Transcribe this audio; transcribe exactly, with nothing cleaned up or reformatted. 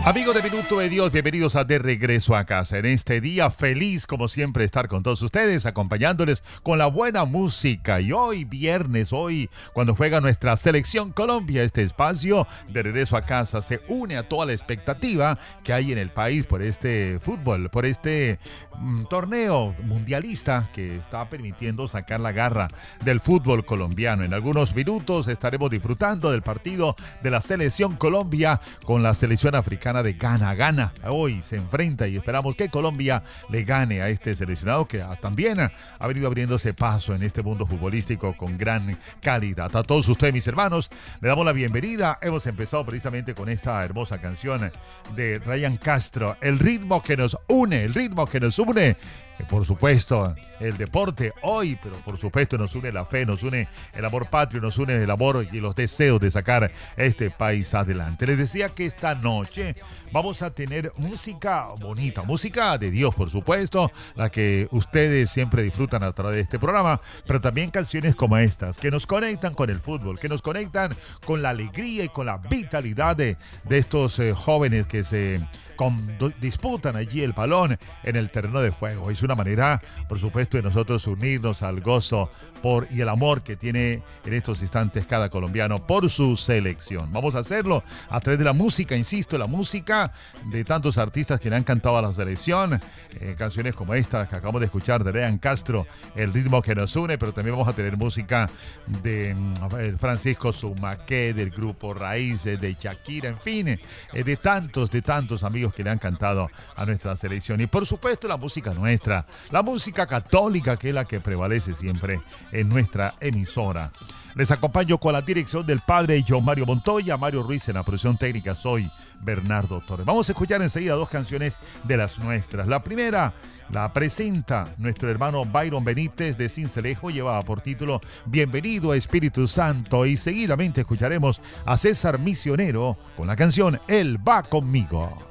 Amigos de Minuto de Dios, bienvenidos a De Regreso a Casa. En este día feliz, como siempre, estar con todos ustedes, acompañándoles con la buena música. Y hoy, viernes, hoy, cuando juega nuestra selección Colombia, este espacio de Regreso a Casa se une a toda la expectativa que hay en el país por este fútbol, por este mm, torneo mundialista que está permitiendo sacar la garra del fútbol colombiano. En algunos minutos estaremos disfrutando del partido de la selección Colombia con la selección africana de Ghana. Ghana hoy se enfrenta y esperamos que Colombia le gane a este seleccionado que también ha venido abriéndose paso en este mundo futbolístico con gran calidad. A todos ustedes, mis hermanos, le damos la bienvenida. Hemos empezado precisamente con esta hermosa canción de Ryan Castro, el ritmo que nos une, el ritmo que nos une. Por supuesto, el deporte hoy, pero por supuesto nos une la fe, nos une el amor patrio, nos une el amor y los deseos de sacar este país adelante. Les decía que esta noche vamos a tener música bonita, música de Dios, por supuesto, la que ustedes siempre disfrutan a través de este programa, pero también canciones como estas, que nos conectan con el fútbol, que nos conectan con la alegría y con la vitalidad de, de estos eh, jóvenes que se con, disputan allí el balón en el terreno de juego. Es una manera, por supuesto, de nosotros unirnos al gozo por, y el amor que tiene en estos instantes cada colombiano por su selección. Vamos a hacerlo a través de la música, insisto, la música de tantos artistas que le han cantado a la selección, eh, canciones como esta que acabamos de escuchar de Ryan Castro, el ritmo que nos une, pero también vamos a tener música de eh, Francisco Zumaqué, del grupo Raíces, de Shakira, en fin, eh, de tantos, de tantos amigos que le han cantado a nuestra selección. Y por supuesto la música nuestra, la música católica, que es la que prevalece siempre en nuestra emisora. Les acompaño con la dirección del padre John Mario Montoya, Mario Ruiz en la producción técnica. Soy Bernardo Torres. Vamos a escuchar enseguida dos canciones de las nuestras. La primera la presenta nuestro hermano Byron Benítez de Cincelejo, llevaba por título Bienvenido Espíritu Santo, y seguidamente escucharemos a César Misionero con la canción Él va conmigo.